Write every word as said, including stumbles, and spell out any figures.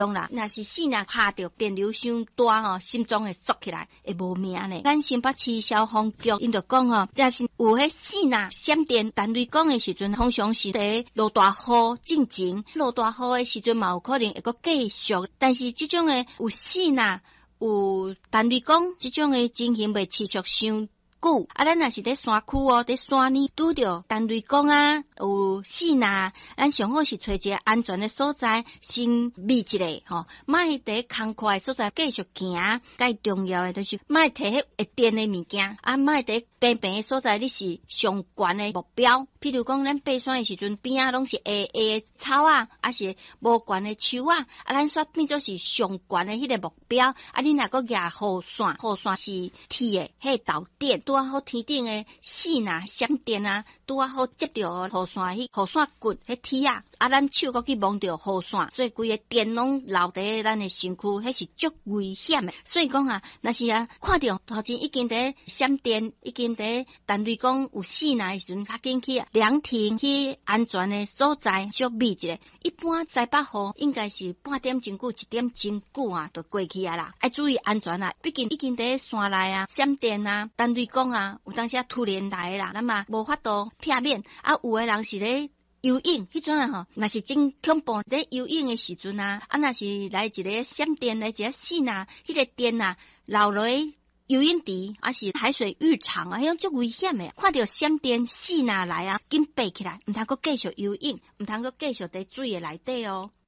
重啦。若是死若拍着电流伤大吼，心脏会缩起来，会无命呢。咱新北市消防局因着讲吼，若是有迄死若闪电单位讲的时阵，通常是伫落大雨进前，落大雨的时阵嘛有可能会阁继续，但是即种的有死若有单位讲，即种的情形袂持续伤久啊，咱若是伫山区哦，伫山呢拄着单位讲啊，有死若，咱上好是找一个安全的所在，先避一下吼，莫伫空旷的所在继续行。介重要的就是莫摕迄会电的物件，啊，莫伫平平的所在，你是上悬的目标。譬如讲，咱爬山的时阵边啊拢是矮矮的草啊，啊是无悬的树啊，啊，咱煞变做是上悬的迄个目标。啊，你若个举雨伞，雨伞是铁的，迄导电。拄啊好天顶诶死若闪电啊，拄啊好接着雨伞迄雨伞骨迄铁啊，啊咱手搁去摸着雨伞，所以规个电拢留伫咱诶身躯，迄是足危险诶。所以讲啊，若是啊看着头前已经伫闪电，已经伫单位讲有死若诶时阵，较紧去凉亭去安全诶所在，小避一下。一般西北雨应该是半点钟久，一点钟久啊，就过去啊啦。爱注意安全啦，毕竟已经伫山内啊，闪电啊，单位讲啊，有当时啊突然来啦，咱嘛无法度避免。啊，有诶人是咧游泳，迄阵啊吼，若是真恐怖，在游泳诶时阵啊，啊若是来一个闪电，来一个死若，迄个电啊流落游泳池，啊是海水浴场啊，迄种足危险诶。看到闪电死若来啊，紧爬起来，毋通阁继续游泳，毋通阁继续伫水诶内底哦。